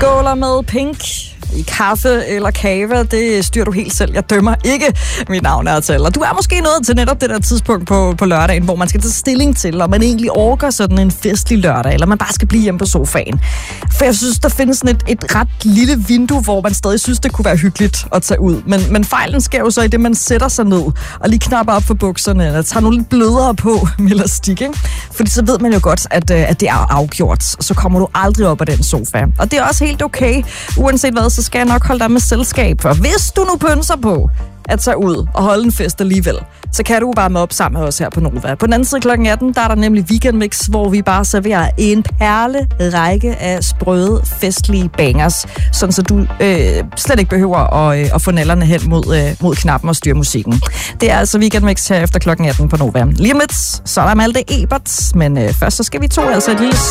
skåler med Pink i kaffe eller kava, det styrer du helt selv. Jeg dømmer ikke. Mit navn er Tal. Og du er måske nået til netop det der tidspunkt på lørdagen, hvor man skal tage stilling til, om man egentlig orker sådan en festlig lørdag, eller man bare skal blive hjemme på sofaen. For jeg synes, der findes sådan et ret lille vindue, hvor man stadig synes, det kunne være hyggeligt at tage ud. Men fejlen sker jo så i det, man sætter sig ned og lige knapper op for bukserne, eller tager nogle lidt blødere på med elastik, ikke? Fordi så ved man jo godt, at det er afgjort. Så kommer du aldrig op af den sofa. Og det er også helt okay. Uanset hvad, så skal jeg nok holde dig med selskab. For hvis du nu pønser på at tage ud og holde en fest alligevel, så kan du bare med op sammen med os her på Nova. På den anden side kl. 18, der er der nemlig weekendmix, hvor vi bare serverer en perlerække af sprøde, festlige bangers, sådan så du slet ikke behøver at få nallerne hen mod knappen og styre musikken. Det er altså weekendmix her efter kl. 18 på Nova. Lige om lidt, så er der Malte Ebert, men først så skal vi to altså et lille